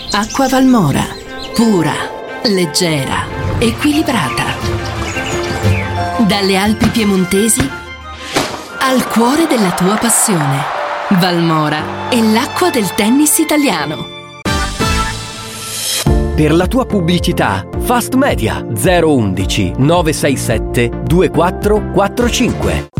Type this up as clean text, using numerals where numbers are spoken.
Acqua Valmora, pura, leggera, equilibrata. Dalle Alpi piemontesi al cuore della tua passione. Valmora è l'acqua del tennis italiano. Per la tua pubblicità, Fast Media 011 967 2445.